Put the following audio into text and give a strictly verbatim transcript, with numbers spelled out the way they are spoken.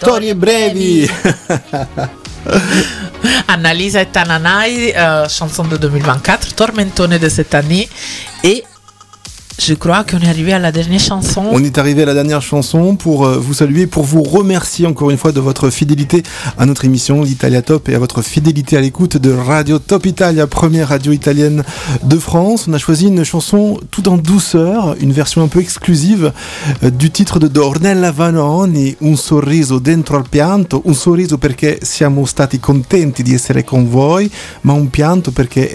Storie brevi. Annalisa et Tananai, euh, chanson de deux mille vingt-quatre, Tormentone de cette année. Et je crois qu'on est arrivé à la dernière chanson. On est arrivé à la dernière chanson pour euh, vous saluer, pour vous remercier encore une fois de votre fidélité à notre émission l'Italia Top et à votre fidélité à l'écoute de Radio Top Italia, première radio italienne de France. On a choisi une chanson tout en douceur, une version un peu exclusive euh, du titre de Ornella Vanoni, Un sorriso dentro al pianto, un sorriso perché siamo stati contenti di essere con voi, ma un pianto perché